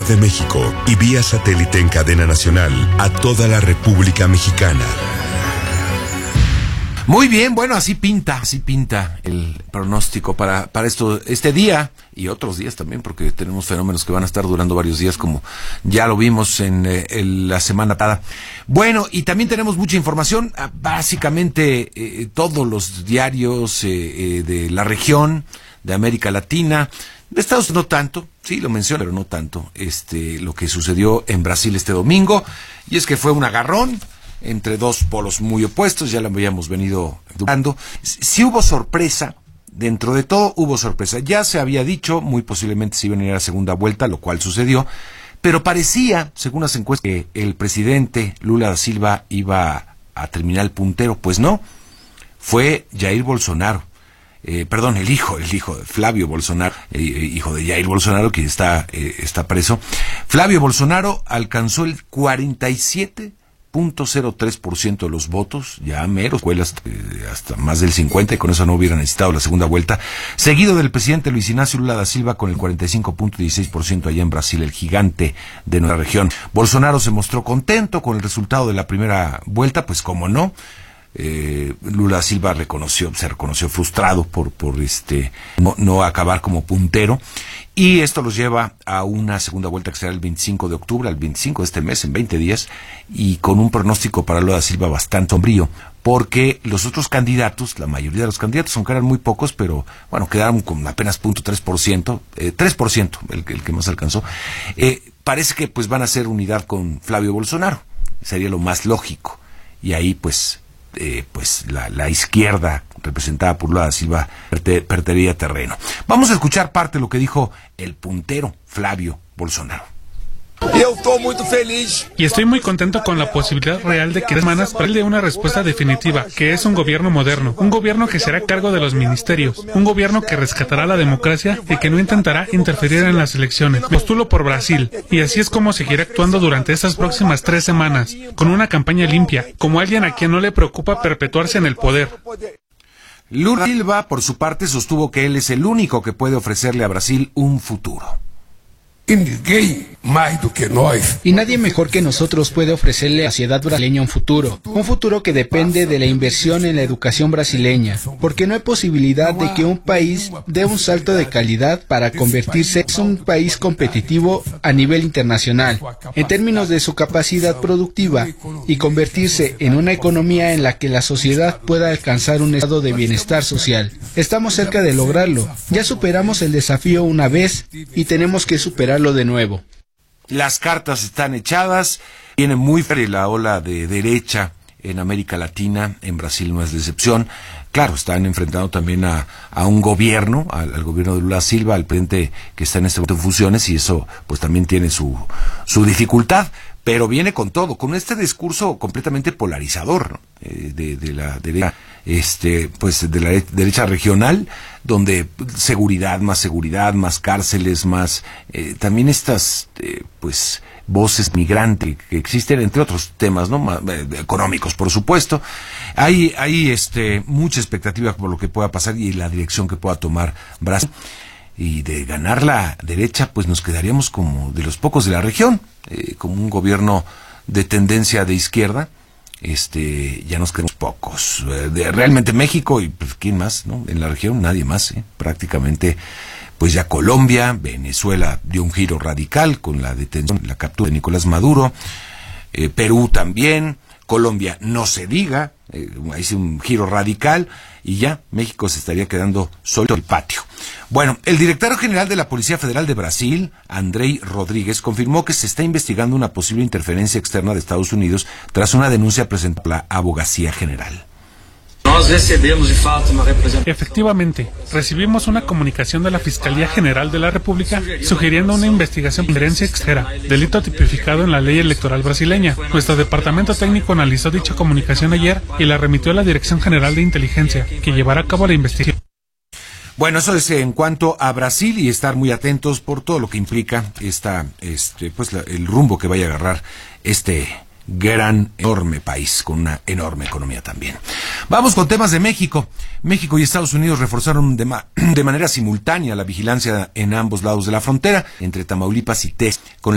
de México y vía satélite en cadena nacional a toda la República Mexicana. Muy bien, bueno, así pinta el pronóstico para este día y otros días también, porque tenemos fenómenos que van a estar durando varios días, como ya lo vimos en la semana pasada. Bueno, y también tenemos mucha información, básicamente todos los diarios de la región, de América Latina, de Estados Unidos no tanto, sí lo menciono, pero no tanto, lo que sucedió en Brasil este domingo, y es que fue un agarrón entre dos polos muy opuestos, ya lo habíamos venido dando. Sí hubo sorpresa, dentro de todo hubo sorpresa. Ya se había dicho, muy posiblemente se iba a ir a la segunda vuelta, lo cual sucedió, pero parecía, según las encuestas, que el presidente Lula da Silva iba a terminar el puntero. Pues no, fue Jair Bolsonaro. El hijo de Flavio Bolsonaro, hijo de Jair Bolsonaro, que está preso. Flavio Bolsonaro alcanzó el 47.03% de los votos, ya mero, escuelas hasta más del 50%, y con eso no hubiera necesitado la segunda vuelta, seguido del presidente Luis Ignacio Lula da Silva con el 45.16% allá en Brasil, el gigante de nuestra región. Bolsonaro se mostró contento con el resultado de la primera vuelta, pues como no. Lula da Silva se reconoció frustrado por no acabar como puntero, y esto los lleva a una segunda vuelta que será el 25 de octubre, al 25 de este mes, en 20 días, y con un pronóstico para Lula da Silva bastante sombrío, porque los otros candidatos, la mayoría de los candidatos, aunque eran muy pocos, pero bueno, quedaron con apenas 0.3%, 3% el que más alcanzó, parece que pues van a hacer unidad con Flavio Bolsonaro, sería lo más lógico, y ahí pues la izquierda representada por Lula da Silva perdería terreno. Vamos a escuchar parte de lo que dijo el puntero Flavio Bolsonaro. Y estoy muy contento con la posibilidad real de que en semanas para él dé una respuesta definitiva, que es un gobierno moderno, un gobierno que será cargo de los ministerios, un gobierno que rescatará la democracia y que no intentará interferir en las elecciones. Me postulo por Brasil, y así es como seguiré actuando durante estas próximas 3 semanas, con una campaña limpia, como alguien a quien no le preocupa perpetuarse en el poder. Lula Silva, por su parte, sostuvo que él es el único que puede ofrecerle a Brasil un futuro. Y nadie mejor que nosotros puede ofrecerle a la sociedad brasileña un futuro que depende de la inversión en la educación brasileña, porque no hay posibilidad de que un país dé un salto de calidad para convertirse en un país competitivo a nivel internacional, en términos de su capacidad productiva, y convertirse en una economía en la que la sociedad pueda alcanzar un estado de bienestar social. Estamos cerca de lograrlo, ya superamos el desafío una vez y tenemos que superarlo de nuevo. Las cartas están echadas, viene muy fuerte la ola de derecha en América Latina, en Brasil no es la excepción. Claro, están enfrentando también a un gobierno, al gobierno de Lula da Silva, al presidente que está en este momento en funciones, y eso pues también tiene su dificultad, pero viene con todo, con este discurso completamente polarizador, ¿no? de la derecha, de la derecha regional, donde seguridad, más cárceles, más también estas voces migrantes que existen, entre otros temas, ¿no? Económicos, por supuesto. Hay mucha expectativa por lo que pueda pasar y la dirección que pueda tomar Brasil. Y de ganar la derecha, pues nos quedaríamos como de los pocos de la región, como un gobierno de tendencia de izquierda. Ya nos quedamos pocos. Realmente México y pues, ¿quién más, no? En la región nadie más, prácticamente. Pues ya Colombia, Venezuela dio un giro radical con la detención, la captura de Nicolás Maduro. Perú también. Colombia no se diga, hizo un giro radical, y ya México se estaría quedando solo en el patio. Bueno, el director general de la Policía Federal de Brasil, Andrei Rodríguez, confirmó que se está investigando una posible interferencia externa de Estados Unidos tras una denuncia presentada por la Abogacía General. Efectivamente, recibimos una comunicación de la Fiscalía General de la República sugiriendo una investigación por injerencia extranjera, delito tipificado en la ley electoral brasileña. Nuestro departamento técnico analizó dicha comunicación ayer y la remitió a la Dirección General de Inteligencia, que llevará a cabo la investigación. Bueno, eso es en cuanto a Brasil, y estar muy atentos por todo lo que implica el rumbo que vaya a agarrar enorme país, con una enorme economía también. Vamos con temas de México. México y Estados Unidos reforzaron de manera simultánea la vigilancia en ambos lados de la frontera, entre Tamaulipas y Texas, con